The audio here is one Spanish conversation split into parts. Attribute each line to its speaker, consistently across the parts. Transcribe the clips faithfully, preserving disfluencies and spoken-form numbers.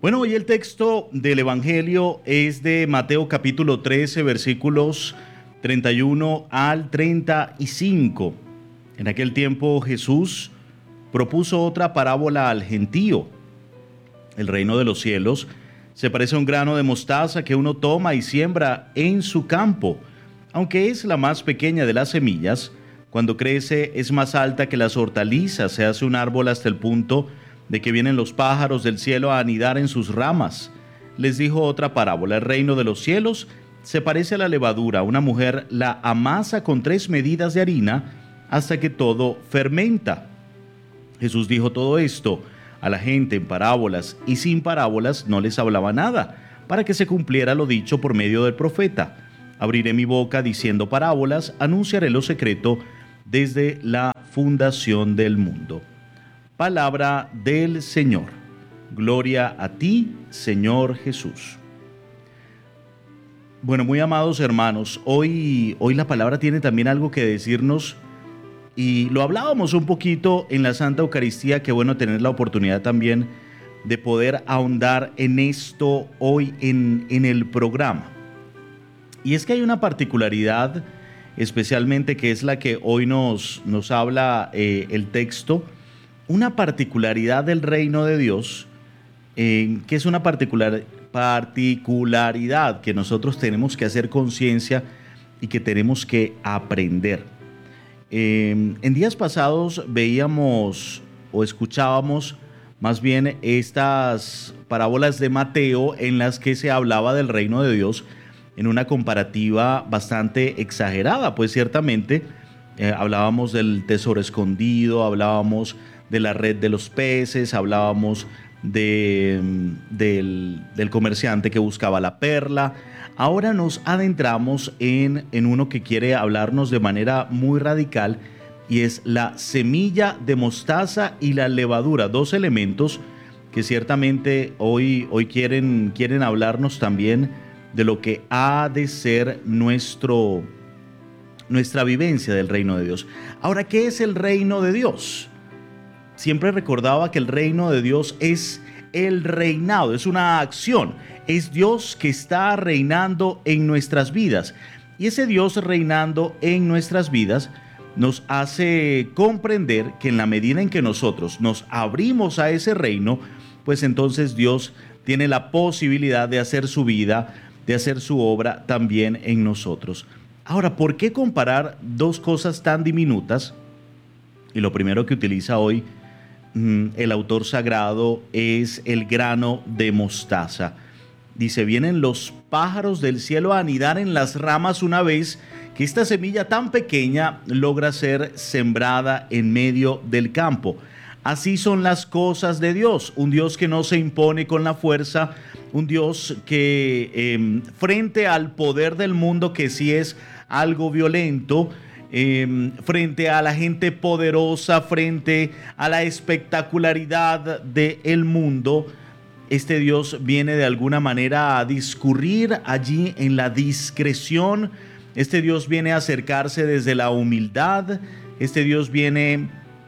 Speaker 1: Bueno, hoy el texto del Evangelio es de Mateo capítulo trece, versículos treinta y uno al treinta y cinco. En aquel tiempo Jesús propuso otra parábola al gentío. El reino de los cielos se parece a un grano de mostaza que uno toma y siembra en su campo. Aunque es la más pequeña de las semillas, cuando crece es más alta que las hortalizas, se hace un árbol hasta el punto de que vienen los pájaros del cielo a anidar en sus ramas. Les dijo otra parábola: el reino de los cielos se parece a la levadura. Una mujer la amasa con tres medidas de harina hasta que todo fermenta. Jesús dijo todo esto a la gente en parábolas, y sin parábolas no les hablaba nada, para que se cumpliera lo dicho por medio del profeta: abriré mi boca diciendo parábolas, anunciaré lo secreto desde la fundación del mundo. Palabra del Señor. Gloria a ti, Señor Jesús. Bueno, muy amados hermanos, hoy, hoy la palabra tiene también algo que decirnos, y lo hablábamos un poquito en la Santa Eucaristía. Qué bueno tener la oportunidad también de poder ahondar en esto hoy en, en el programa. Y es que hay una particularidad, especialmente que es la que hoy nos, nos habla eh, el texto, una particularidad del reino de Dios, eh, que es una particular, particularidad que nosotros tenemos que hacer conciencia y que tenemos que aprender. Eh, en días pasados veíamos o escuchábamos más bien estas parábolas de Mateo en las que se hablaba del reino de Dios en una comparativa bastante exagerada, pues ciertamente eh, hablábamos del tesoro escondido, hablábamos de la red de los peces, hablábamos de, del, del comerciante que buscaba la perla. Ahora nos adentramos en, en uno que quiere hablarnos de manera muy radical, y es la semilla de mostaza y la levadura, dos elementos que ciertamente hoy, hoy quieren, quieren hablarnos también de lo que ha de ser nuestro, nuestra vivencia del reino de Dios. Ahora, ¿qué es el reino de Dios? Siempre recordaba que el reino de Dios es el reinado, es una acción, es Dios que está reinando en nuestras vidas. Y ese Dios reinando en nuestras vidas nos hace comprender que en la medida en que nosotros nos abrimos a ese reino, pues entonces Dios tiene la posibilidad de hacer su vida, de hacer su obra también en nosotros. Ahora, ¿por qué comparar dos cosas tan diminutas? Y lo primero que utiliza hoy el autor sagrado es el grano de mostaza. Dice: vienen los pájaros del cielo a anidar en las ramas una vez que esta semilla tan pequeña logra ser sembrada en medio del campo. Así son las cosas de Dios, un Dios que no se impone con la fuerza, un Dios que eh, frente al poder del mundo, que sí es algo violento, Eh, frente a la gente poderosa, frente a la espectacularidad del mundo, este Dios viene de alguna manera a discurrir allí en la discreción. Este Dios viene a acercarse desde la humildad. Este Dios viene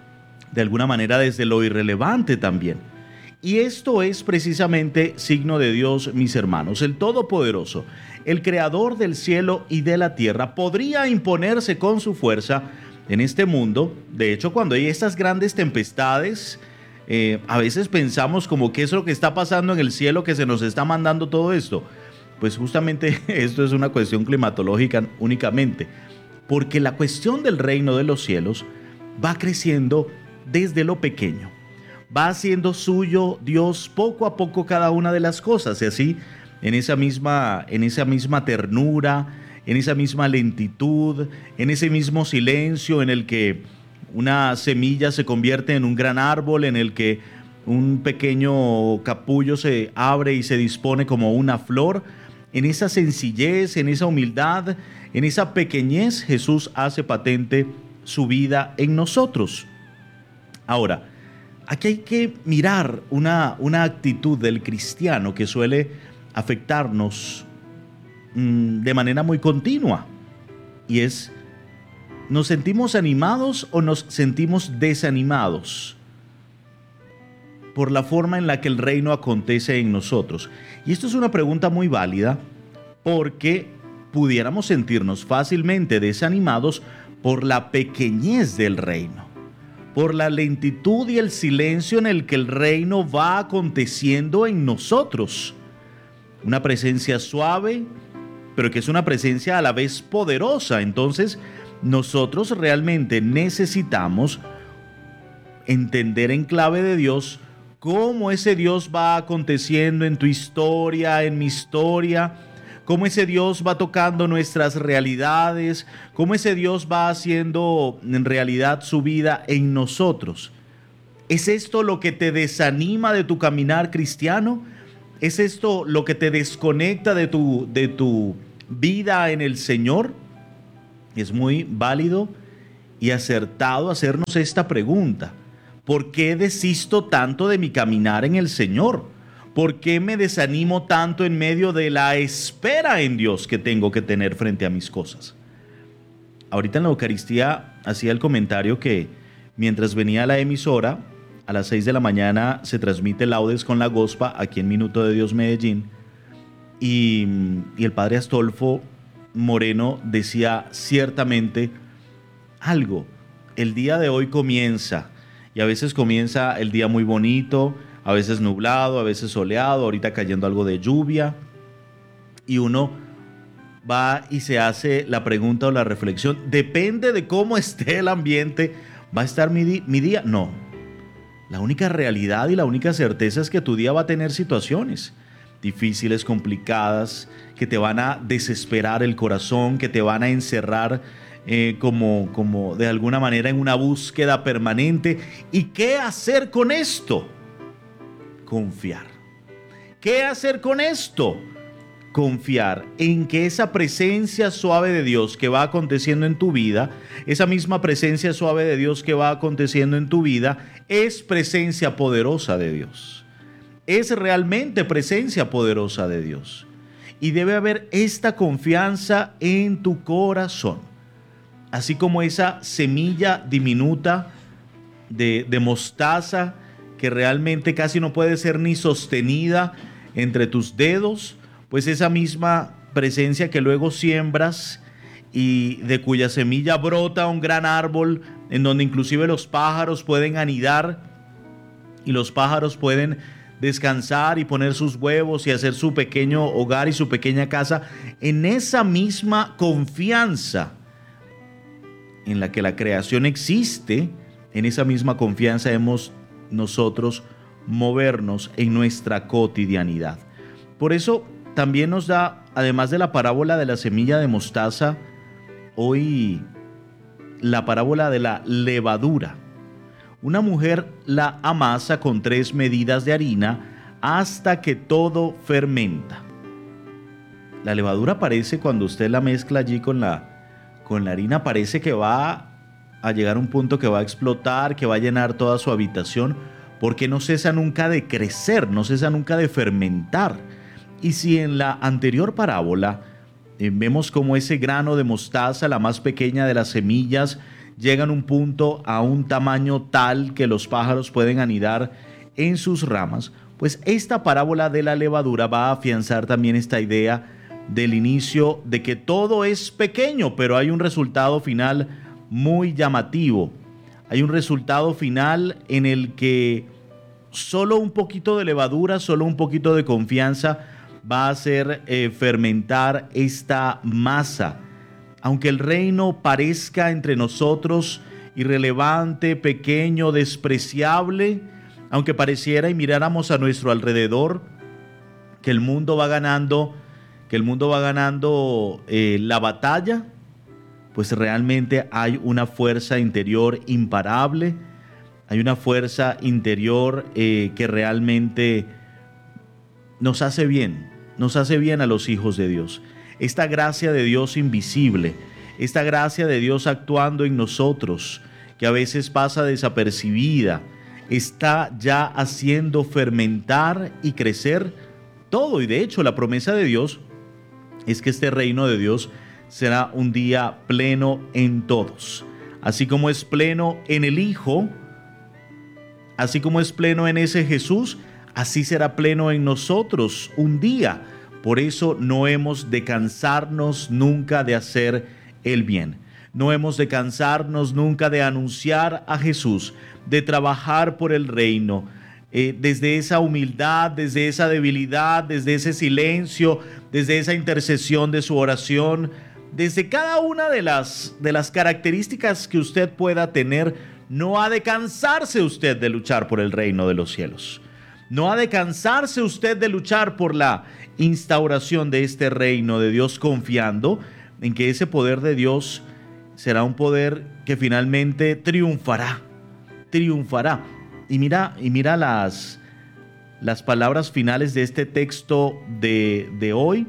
Speaker 1: de alguna manera desde lo irrelevante también. Y esto es precisamente signo de Dios, mis hermanos. El Todopoderoso, el Creador del cielo y de la tierra, podría imponerse con su fuerza en este mundo. De hecho, cuando hay estas grandes tempestades, eh, a veces pensamos como ¿qué es lo que está pasando en el cielo que se nos está mandando todo esto? Pues justamente esto es una cuestión climatológica únicamente, porque la cuestión del reino de los cielos va creciendo desde lo pequeño. Va haciendo suyo Dios poco a poco cada una de las cosas, y así en esa misma, en esa misma ternura, en esa misma lentitud, en ese mismo silencio en el que una semilla se convierte en un gran árbol, en el que un pequeño capullo se abre y se dispone como una flor. En esa sencillez, en esa humildad, en esa pequeñez, Jesús hace patente su vida en nosotros. Ahora, aquí hay que mirar una, una actitud del cristiano que suele afectarnos mmm, de manera muy continua, y es: ¿nos sentimos animados o nos sentimos desanimados? por la forma en la que el reino acontece en nosotros? Y esto es una pregunta muy válida porque pudiéramos sentirnos fácilmente desanimados por la pequeñez del reino, por la lentitud y el silencio en el que el reino va aconteciendo en nosotros. Una presencia suave, pero que es una presencia a la vez poderosa. Entonces, nosotros realmente necesitamos entender en clave de Dios cómo ese Dios va aconteciendo en tu historia, en mi historia, cómo ese Dios va tocando nuestras realidades, cómo ese Dios va haciendo en realidad su vida en nosotros. ¿Es esto lo que te desanima de tu caminar cristiano? ¿Es esto lo que te desconecta de tu, de tu vida en el Señor? Es muy válido y acertado hacernos esta pregunta. ¿Por qué desisto tanto de mi caminar en el Señor? ¿Por qué me desanimo tanto en medio de la espera en Dios que tengo que tener frente a mis cosas? Ahorita en la Eucaristía hacía el comentario que mientras venía a la emisora, a las seis de la mañana se transmite Laudes con la Gospa aquí en Minuto de Dios Medellín, y, y el padre Astolfo Moreno decía ciertamente algo. El día de hoy comienza, y a veces comienza el día muy bonito, a veces nublado, a veces soleado, ahorita cayendo algo de lluvia, y uno va y se hace la pregunta o la reflexión, ¿depende de cómo esté el ambiente, va a estar mi, di- mi día? No, la única realidad y la única certeza es que tu día va a tener situaciones difíciles, complicadas, que te van a desesperar el corazón, que te van a encerrar eh, como, como de alguna manera en una búsqueda permanente. ¿Y qué hacer con esto? Confiar. ¿Qué hacer con esto? Confiar en que esa presencia suave de Dios que va aconteciendo en tu vida, esa misma presencia suave de Dios que va aconteciendo en tu vida, es presencia poderosa de Dios. Es realmente presencia poderosa de Dios. Y debe haber esta confianza en tu corazón. Así como esa semilla diminuta de, de mostaza que realmente casi no puede ser ni sostenida entre tus dedos, pues esa misma presencia que luego siembras y de cuya semilla brota un gran árbol en donde inclusive los pájaros pueden anidar y los pájaros pueden descansar y poner sus huevos y hacer su pequeño hogar y su pequeña casa, en esa misma confianza en la que la creación existe, en esa misma confianza hemos nosotros movernos en nuestra cotidianidad. Por eso también nos da, además de la parábola de la semilla de mostaza, hoy la parábola de la levadura. Una mujer la amasa con tres medidas de harina hasta que todo fermenta. La levadura parece, cuando usted la mezcla allí con la, con la harina, parece que va a llegar a un punto que va a explotar, que va a llenar toda su habitación, porque no cesa nunca de crecer, no cesa nunca de fermentar. Y si en la anterior parábola eh, vemos como ese grano de mostaza, la más pequeña de las semillas, llegan a un punto, a un tamaño tal que los pájaros pueden anidar en sus ramas, pues esta parábola de la levadura va a afianzar también esta idea del inicio de que todo es pequeño, pero hay un resultado final muy llamativo. Hay un resultado final en el que solo un poquito de levadura, solo un poquito de confianza va a hacer eh, fermentar esta masa. Aunque el reino parezca entre nosotros irrelevante, pequeño, despreciable, aunque pareciera y miráramos a nuestro alrededor que el mundo va ganando, que el mundo va ganando eh, la batalla, pues realmente hay una fuerza interior imparable, hay una fuerza interior eh, que realmente nos hace bien, nos hace bien a los hijos de Dios. Esta gracia de Dios invisible, esta gracia de Dios actuando en nosotros, que a veces pasa desapercibida, está ya haciendo fermentar y crecer todo. Y de hecho la promesa de Dios es que este reino de Dios será un día pleno en todos. Así como es pleno en el Hijo, Así como es pleno en ese Jesús, así será pleno en nosotros un día. Por eso no hemos de cansarnos nunca de hacer el bien. No hemos de cansarnos nunca de anunciar a Jesús, de trabajar por el reino, eh, desde esa humildad, desde esa debilidad, desde ese silencio, desde esa intercesión de su oración, desde cada una de las, de las características que usted pueda tener. No ha de cansarse usted de luchar por el reino de los cielos. No ha de cansarse usted de luchar por la instauración de este reino de Dios, confiando en que ese poder de Dios será un poder que finalmente triunfará, triunfará. Y mira, y mira las, las palabras finales de este texto de, de hoy.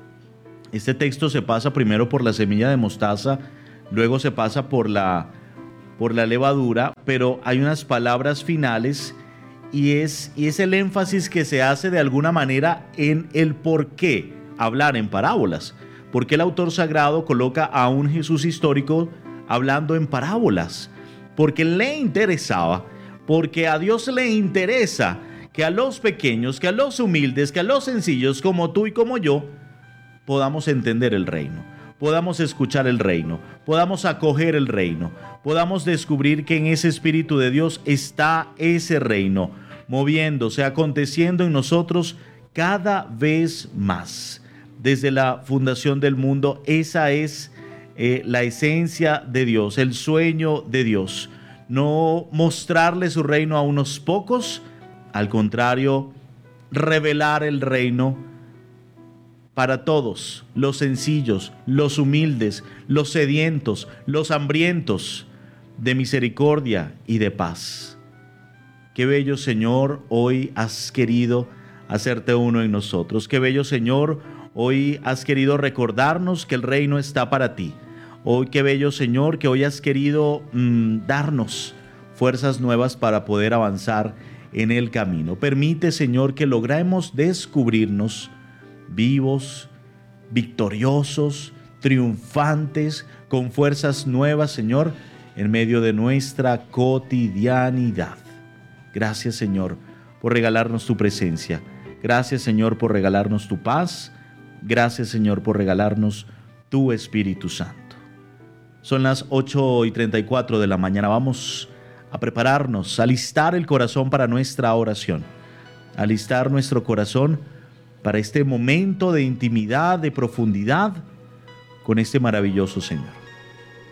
Speaker 1: Este texto se pasa primero por la semilla de mostaza, luego se pasa por la, por la levadura, pero hay unas palabras finales y es, y es el énfasis que se hace de alguna manera en el por qué hablar en parábolas. ¿Por qué el autor sagrado coloca a un Jesús histórico hablando en parábolas? Porque le interesaba, porque a Dios le interesa que a los pequeños, que a los humildes, que a los sencillos como tú y como yo, podamos entender el reino, podamos escuchar el reino, podamos acoger el reino, podamos descubrir que en ese Espíritu de Dios está ese reino, moviéndose, aconteciendo en nosotros cada vez más. Desde la fundación del mundo, esa es eh, la esencia de Dios, el sueño de Dios. No mostrarle su reino a unos pocos, al contrario, revelar el reino para todos, los sencillos, los humildes, los sedientos, los hambrientos de misericordia y de paz. Qué bello, Señor, hoy has querido hacerte uno en nosotros. Qué bello, Señor, hoy has querido recordarnos que el reino está para ti. Hoy, qué bello, Señor, que hoy has querido mmm, darnos fuerzas nuevas para poder avanzar en el camino. Permite, Señor, que logremos descubrirnos vivos, victoriosos, triunfantes, con fuerzas nuevas, Señor, en medio de nuestra cotidianidad. Gracias, Señor, por regalarnos tu presencia. Gracias, Señor, por regalarnos tu paz. Gracias, Señor, por regalarnos tu Espíritu Santo. Son las ocho y treinta y cuatro de la mañana. Vamos a prepararnos, a alistar el corazón para nuestra oración. A alistar nuestro corazón para este momento de intimidad, de profundidad con este maravilloso Señor.